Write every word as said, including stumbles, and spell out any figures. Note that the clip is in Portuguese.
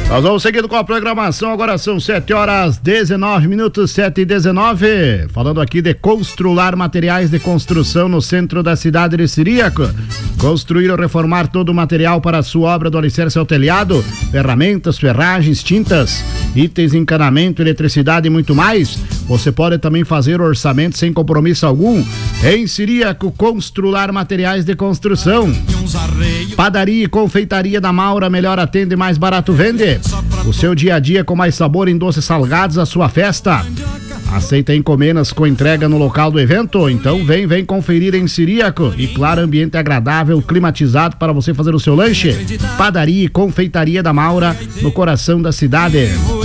Nós vamos seguindo com a programação, agora são sete horas dezenove minutos, sete e dezenove. Falando aqui de Constrular Materiais de Construção no centro da cidade de Ciríaco. Construir ou reformar todo o material para a sua obra do alicerce ao telhado, ferramentas, ferragens, tintas, itens de encanamento, eletricidade e muito mais. Você pode também fazer orçamento sem compromisso algum. Em Ciríaco, Constrular Materiais de Construção. Padaria e confeitaria da Maura, melhor atende e mais barato vende. O seu dia a dia com mais sabor em doces salgados, a sua festa. Aceita encomendas com entrega no local do evento? Então vem, vem conferir em Ciríaco. E claro, ambiente agradável, climatizado para você fazer o seu lanche. Padaria e confeitaria da Maura, no coração da cidade.